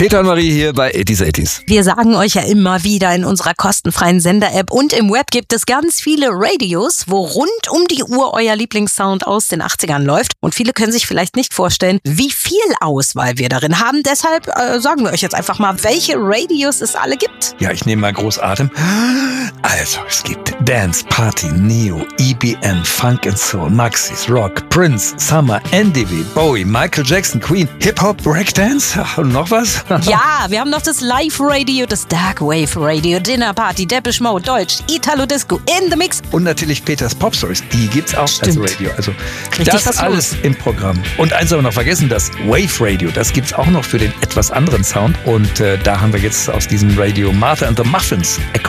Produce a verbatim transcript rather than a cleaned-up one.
Peter und Marie hier bei eighties eighties. Wir sagen euch ja immer wieder, in unserer kostenfreien Sender-App und im Web gibt es ganz viele Radios, wo rund um die Uhr euer Lieblingssound aus den achtzigern läuft. Und viele können sich vielleicht nicht vorstellen, wie viel Auswahl wir darin haben. Deshalb äh, sagen wir euch jetzt einfach mal, welche Radios es alle gibt. Ja, ich nehme mal groß Atem. Also, es gibt Dance, Party, Neo, E B M, Funk and Soul, Maxis, Rock, Prince, Summer, N D W, Bowie, Michael Jackson, Queen, Hip-Hop, Breakdance und noch was? Ja, wir haben noch das Live-Radio, das Darkwave-Radio, Dinner Party, Depeche Mode, Deutsch, Italo-Disco, In the Mix. Und natürlich Peters Pop Stories, die gibt's auch Stimmt. als Radio. Also Richtig das was alles los. im Programm. Und eins haben wir noch vergessen, das Wave Radio, das gibt's auch noch für den etwas anderen Sound. Und äh, da haben wir jetzt aus diesem Radio Martha and the Muffins, Echo